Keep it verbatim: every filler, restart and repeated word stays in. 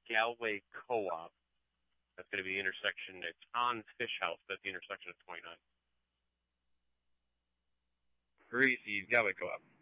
Galway Co-op. That's going to be the intersection. It's on Fish House. That's the intersection of twenty-nine. Greasy, Galway Co-op.